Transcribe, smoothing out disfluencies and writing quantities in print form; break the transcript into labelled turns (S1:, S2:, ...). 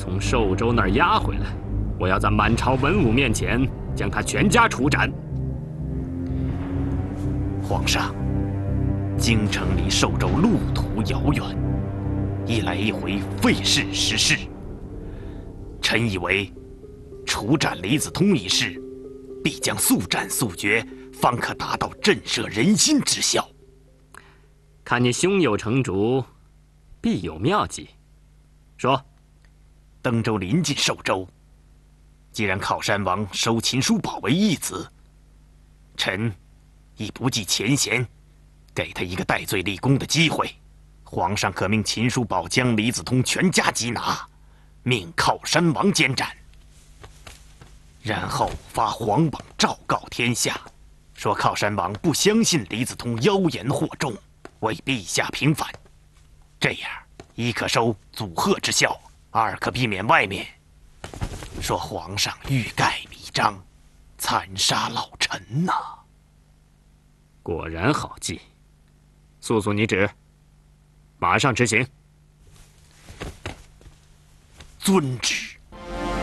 S1: 从寿州那儿押回来，我要在满朝文武面前将他全家处斩。
S2: 皇上，京城离寿州路途遥远，一来一回费事失事。臣以为，处斩李子通一事，必将速战速决，方可达到震慑人心之效。
S1: 看你胸有成竹，必有妙计。说，
S2: 登州临近寿州，既然靠山王收秦叔宝为义子，臣亦不计前嫌，给他一个戴罪立功的机会。皇上可命秦叔宝将李子通全家缉拿，命靠山王监斩，然后发皇榜昭告天下，说靠山王不相信李子通妖言惑众，为陛下平反。这样，一可收阻吓之效，二可避免外面说皇上欲盖弥彰，残杀老臣呐。
S1: 果然好计，速速拟旨，马上执行。
S2: 遵旨。